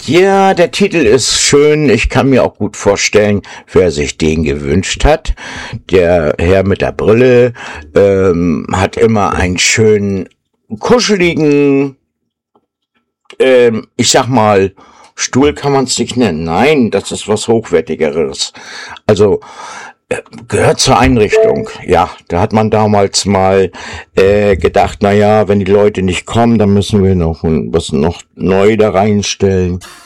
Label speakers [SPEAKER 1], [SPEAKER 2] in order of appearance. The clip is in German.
[SPEAKER 1] Ja, der Titel ist schön. Ich kann mir auch gut vorstellen, wer sich den gewünscht hat. Der Herr mit der Brille hat immer einen schönen, kuscheligen, ich sag mal, Stuhl kann man es nicht nennen. Nein, das ist was Hochwertigeres. Also gehört zur Einrichtung. Ja, da hat man damals mal gedacht, na ja, wenn die Leute nicht kommen, dann müssen wir noch was neu da reinstellen.